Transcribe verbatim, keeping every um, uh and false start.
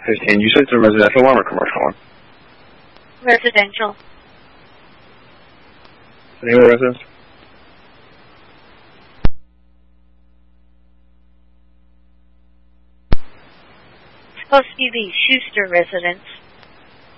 fifteen. You said it's a residential one or commercial one? Residential. The name of the residence? It's supposed to be the Schuster residence.